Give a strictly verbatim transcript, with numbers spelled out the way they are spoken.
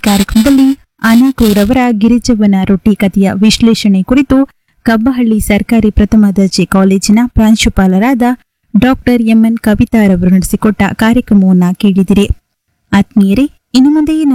ಕಾರ್ಯಕ್ರಮದಲ್ಲಿ ಅನಾಕೂರವರ ಗಿರಿಜವ್ವನ ರೊಟ್ಟಿ ಕಥೆಯ ವಿಶ್ಲೇಷಣೆ ಕುರಿತು ಕಬ್ಬಹಳ್ಳಿ ಸರ್ಕಾರಿ ಪ್ರಥಮ ದರ್ಜೆ ಕಾಲೇಜಿನ ಪ್ರಾಂಶುಪಾಲರಾದ ಡಾಕ್ಟರ್ ಎಂಎನ್ ಕವಿತಾರವರು ನಡೆಸಿಕೊಟ್ಟ ಕಾರ್ಯಕ್ರಮವನ್ನ ಕೇಳಿದಿರಿ. ಆತ್ಮೀಯರೇ, ಇನ್ನು ಮುಂದೆ